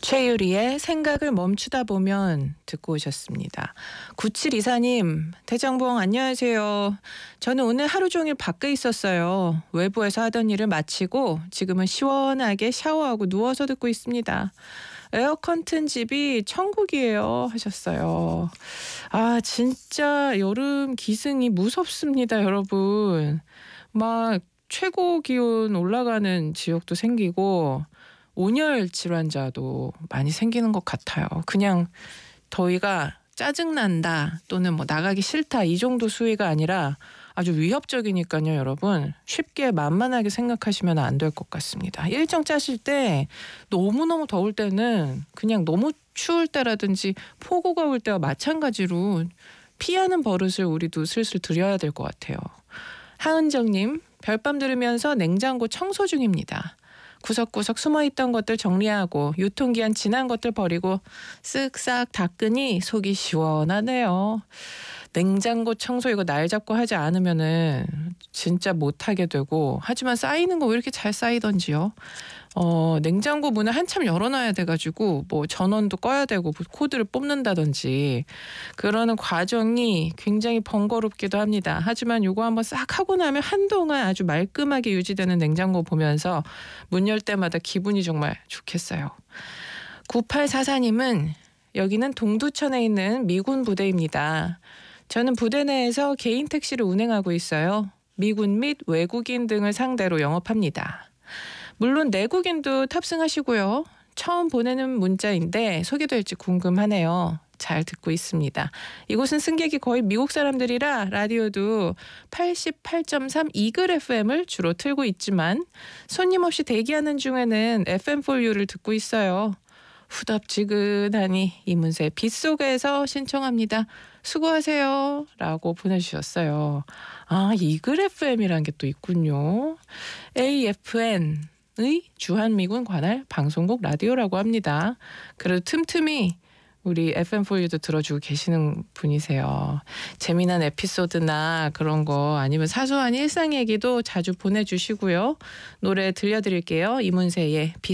최유리의 생각을 멈추다 보면 듣고 오셨습니다. 9724님, 대장봉 안녕하세요. 저는 오늘 하루 종일 밖에 있었어요. 외부에서 하던 일을 마치고 지금은 시원하게 샤워하고 누워서 듣고 있습니다. 에어컨 튼 집이 천국이에요 하셨어요. 아 진짜 여름 기승이 무섭습니다 여러분. 막 최고 기온 올라가는 지역도 생기고 온열 질환자도 많이 생기는 것 같아요. 그냥 더위가 짜증난다 또는 뭐 나가기 싫다 이 정도 수위가 아니라 아주 위협적이니까요 여러분. 쉽게 만만하게 생각하시면 안 될 것 같습니다. 일정 짜실 때 너무너무 더울 때는 그냥 너무 추울 때라든지 폭우가 올 때와 마찬가지로 피하는 버릇을 우리도 슬슬 들여야 될 것 같아요. 하은정님, 별밤 들으면서 냉장고 청소 중입니다. 구석구석 숨어있던 것들 정리하고 유통기한 지난 것들 버리고 쓱싹 닦으니 속이 시원하네요. 냉장고 청소 이거 날 잡고 하지 않으면은 진짜 못하게 되고, 하지만 쌓이는 거 왜 이렇게 잘 쌓이던지요. 냉장고 문을 한참 열어놔야 돼가지고 뭐 전원도 꺼야 되고 코드를 뽑는다든지 그러는 과정이 굉장히 번거롭기도 합니다. 하지만 요거 한번 싹 하고 나면 한동안 아주 말끔하게 유지되는 냉장고 보면서 문 열 때마다 기분이 정말 좋겠어요. 9844님은 여기는 동두천에 있는 미군 부대입니다. 저는 부대 내에서 개인 택시를 운행하고 있어요. 미군 및 외국인 등을 상대로 영업합니다. 물론 내국인도 탑승하시고요. 처음 보내는 문자인데 소개될지 궁금하네요. 잘 듣고 있습니다. 이곳은 승객이 거의 미국 사람들이라 라디오도 88.3 이글 FM을 주로 틀고 있지만 손님 없이 대기하는 중에는 FM4U를 듣고 있어요. 후덥지근하니 이문세 빗속에서 신청합니다. 수고하세요 라고 보내주셨어요. 아, 이글 FM이란 게 또 있군요. AFN의 주한미군 관할 방송국 라디오라고 합니다. 그래도 틈틈이 우리 FM4U도 들어주고 계시는 분이세요. 재미난 에피소드나 그런 거 아니면 사소한 일상 얘기도 자주 보내주시고요. 노래 들려드릴게요. 이문세의